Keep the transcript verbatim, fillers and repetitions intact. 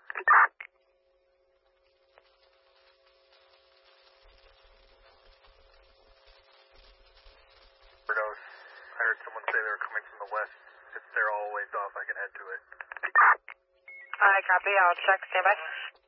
I heard someone say they were coming from the west. If they're all ways off, I can head to it. I copy. I'll check. Stand by.